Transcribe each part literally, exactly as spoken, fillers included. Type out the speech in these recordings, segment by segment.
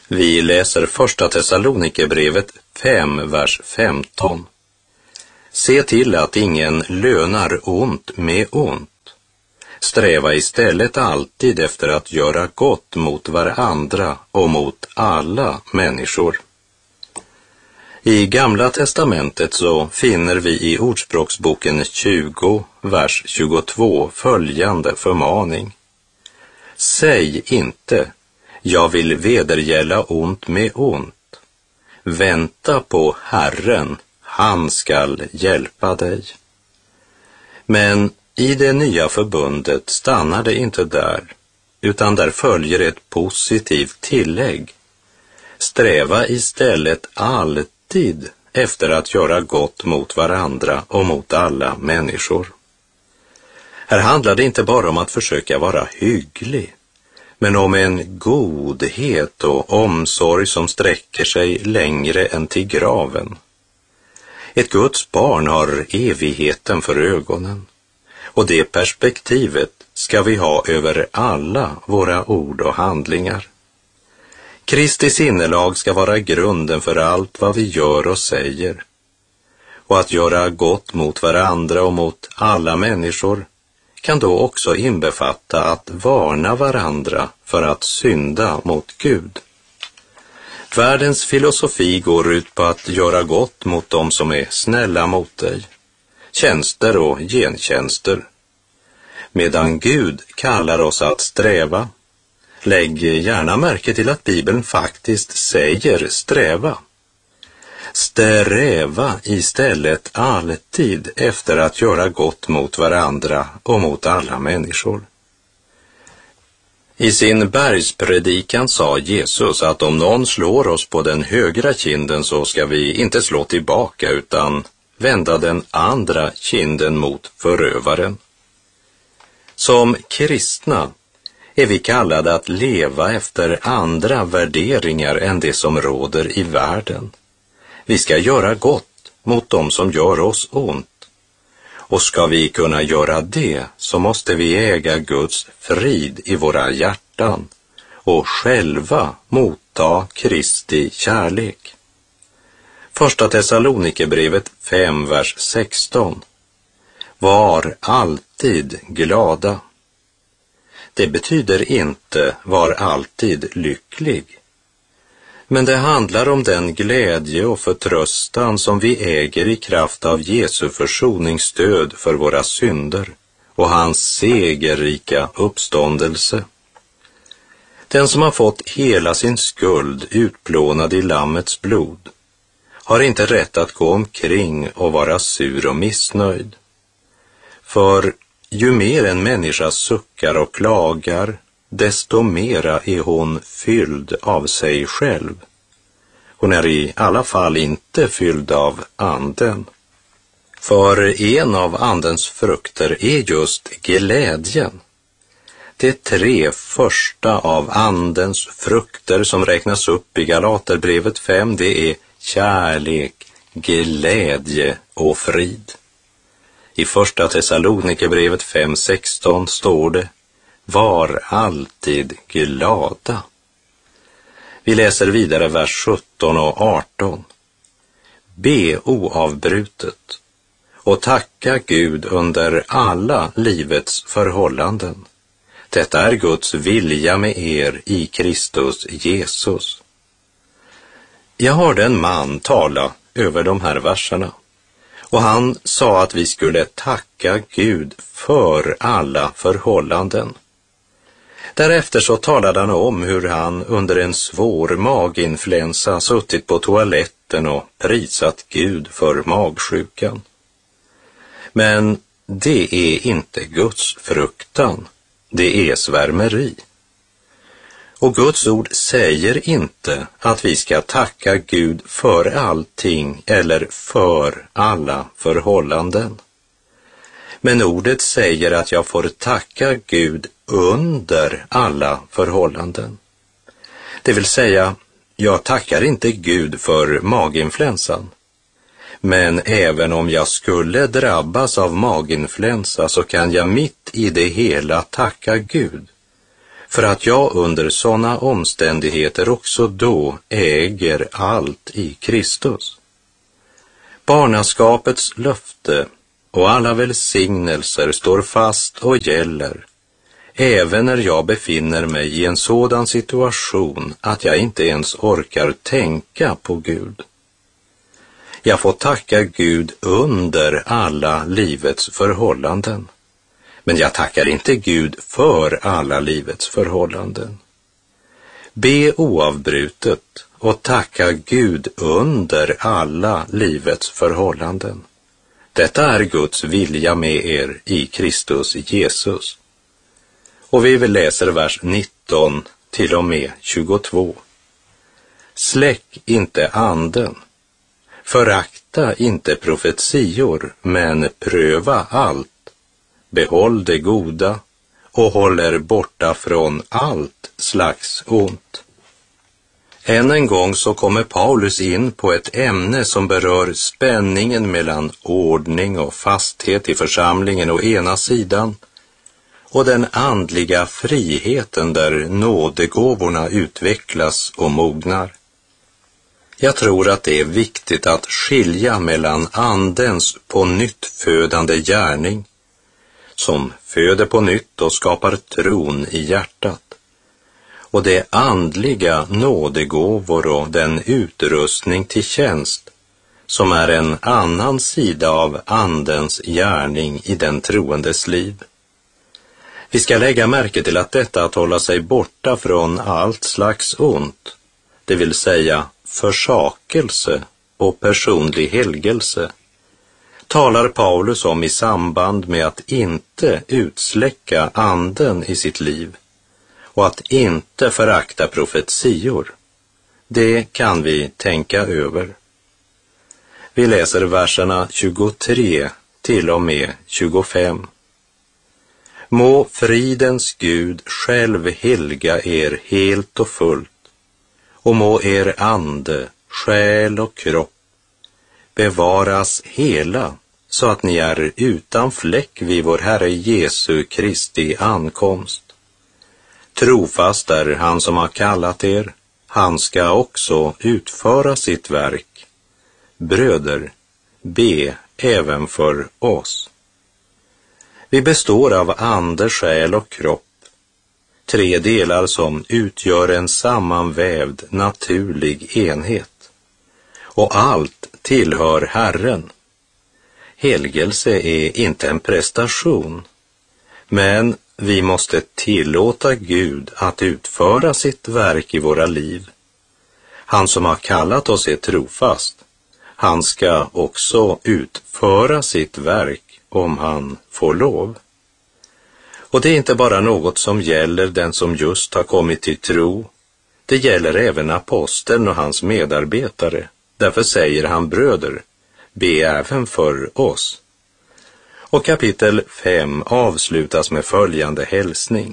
Vi läser första Thessalonikerbrevet fem, vers femton. Se till att ingen lönar ont med ont. Sträva istället alltid efter att göra gott mot varandra och mot alla människor. I Gamla testamentet så finner vi i Ordspråksboken tjugo, vers tjugotvå följande förmaning. Säg inte, jag vill vedergälla ont med ont. Vänta på Herren, han skall hjälpa dig. Men i det nya förbundet stannar det inte där, utan där följer ett positivt tillägg. Sträva istället alltid efter att göra gott mot varandra och mot alla människor. Här handlar det inte bara om att försöka vara hygglig, men om en godhet och omsorg som sträcker sig längre än till graven. Ett Guds barn har evigheten för ögonen, och det perspektivet ska vi ha över alla våra ord och handlingar. Kristi sinnelag ska vara grunden för allt vad vi gör och säger. Och att göra gott mot varandra och mot alla människor kan då också inbefatta att varna varandra för att synda mot Gud. Världens filosofi går ut på att göra gott mot dem som är snälla mot dig, tjänster och gentjänster, medan Gud kallar oss att sträva. Lägg gärna märke till att Bibeln faktiskt säger sträva. Sträva istället alltid efter att göra gott mot varandra och mot alla människor. I sin bergspredikan sa Jesus att om någon slår oss på den högra kinden så ska vi inte slå tillbaka utan vända den andra kinden mot förövaren. Som kristna är vi kallade att leva efter andra värderingar än det som råder i världen. Vi ska göra gott mot dem som gör oss ont. Och ska vi kunna göra det så måste vi äga Guds frid i våra hjärtan och själva motta Kristi kärlek. Första Thessalonikerbrevet fem, vers sexton. Var alltid glada. Det betyder inte var alltid lycklig. Men det handlar om den glädje och förtröstan som vi äger i kraft av Jesu försoningsstöd för våra synder och hans segerrika uppståndelse. Den som har fått hela sin skuld utplånad i Lammets blod har inte rätt att gå omkring och vara sur och missnöjd. För ju mer en människa suckar och klagar, desto mera är hon fylld av sig själv. Hon är i alla fall inte fylld av anden. För en av andens frukter är just glädjen. De tre första av andens frukter som räknas upp i Galaterbrevet fem, det är kärlek, glädje och frid. I första Thessalonikerbrevet fem sexton står det: var alltid glada. Vi läser vidare vers sjutton och arton. Be oavbrutet och tacka Gud under alla livets förhållanden. Detta är Guds vilja med er i Kristus Jesus. Jag hörde en man tala över de här verserna. Och han sa att vi skulle tacka Gud för alla förhållanden. Därefter så talade han om hur han under en svår maginfluensa suttit på toaletten och prisat Gud för magsjukan. Men det är inte Guds fruktan, det är svärmeri. Och Guds ord säger inte att vi ska tacka Gud för allting eller för alla förhållanden. Men ordet säger att jag får tacka Gud under alla förhållanden. Det vill säga, jag tackar inte Gud för maginfluensan. Men även om jag skulle drabbas av maginfluensa så kan jag mitt i det hela tacka Gud. för att jag under sådana omständigheter också då äger allt i Kristus. Barnaskapets löfte och alla välsignelser står fast och gäller, även när jag befinner mig i en sådan situation att jag inte ens orkar tänka på Gud. Jag får tacka Gud under alla livets förhållanden. Men jag tackar inte Gud för alla livets förhållanden. Be oavbrutet och tacka Gud under alla livets förhållanden. Detta är Guds vilja med er i Kristus Jesus. Och vi läser vers nitton till och med tjugotvå. Släck inte anden. Förakta inte profetior, men pröva allt. Behåll det goda och håll er borta från allt slags ont. Än en gång så kommer Paulus in på ett ämne som berör spänningen mellan ordning och fasthet i församlingen å ena sidan och den andliga friheten där nådegåvorna utvecklas och mognar. Jag tror att det är viktigt att skilja mellan andens på nytt födande gärning som föder på nytt och skapar tron i hjärtat, och det andliga nådegåvor och den utrustning till tjänst som är en annan sida av andens gärning i den troendes liv. Vi ska lägga märke till att detta att hålla sig borta från allt slags ont, det vill säga försakelse och personlig helgelse, talar Paulus om i samband med att inte utsläcka anden i sitt liv och att inte förakta profetior. Det kan vi tänka över. Vi läser verserna tjugotre till och med tjugofem. Må fridens Gud själv helga er helt och fullt, och må er ande, själ och kropp bevaras hela, så att ni är utan fläck vid vår Herre Jesu Kristi ankomst. Trofast är han som har kallat er, han ska också utföra sitt verk. Bröder, be även för oss. Vi består av ande, själ och kropp, tre delar som utgör en sammanvävd naturlig enhet. Och allt tillhör Herren. Helgelse är inte en prestation, men vi måste tillåta Gud att utföra sitt verk i våra liv. Han som har kallat oss är trofast. Han ska också utföra sitt verk om han får lov. Och det är inte bara något som gäller den som just har kommit till tro. Det gäller även aposteln och hans medarbetare. Därför säger han, bröder, be även för oss. Och kapitel fem avslutas med följande hälsning.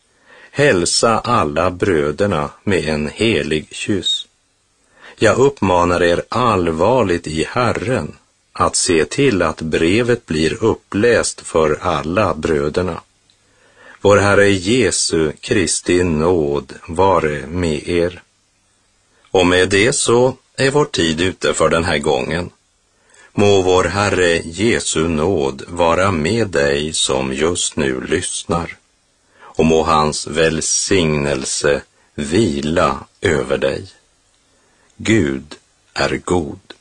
Hälsa alla bröderna med en helig kyss. Jag uppmanar er allvarligt i Herren att se till att brevet blir uppläst för alla bröderna. Vår Herre Jesu Kristi nåd vare med er. Och med det så är vår tid ute för den här gången. Må vår Herre Jesu nåd vara med dig som just nu lyssnar. Och må hans välsignelse vila över dig. Gud är god.